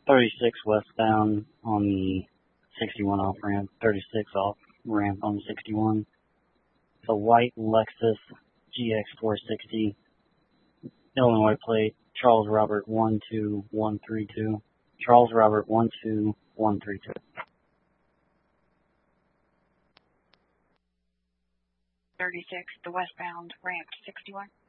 36 westbound on the 61 off ramp, 36 off ramp on the 61. It's a white Lexus GX460, Illinois plate, Charles Robert 12132. Charles Robert 12132. 36, the westbound ramp 61.